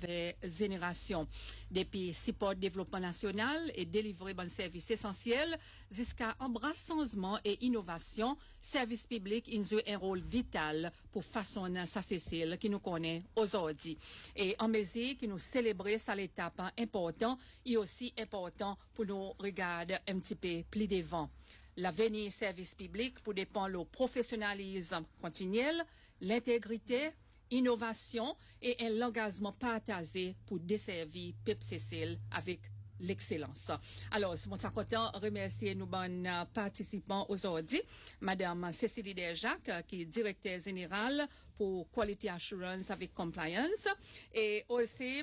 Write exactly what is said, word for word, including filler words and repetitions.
avec Génération. Depuis support développement national et délivrer bon service essentiel jusqu'à embrassement et innovation, service public il joue un rôle vital pour façonner sa Cécile qui nous connaît aujourd'hui. Et en mesure qui nous célébrer ça l'étape important et aussi important pour nous regarder un petit peu plus devant. L'avenir service public pour dépendre le professionnalisme continuel, l'intégrité, innovation et un engagement partagé pour desservir Peuple Cécile avec l'excellence. Alors, c'est mon content remercier nos bonnes participants aujourd'hui. Madame Cécilie Desjacques, qui est directrice générale pour Quality Assurance avec Compliance, et aussi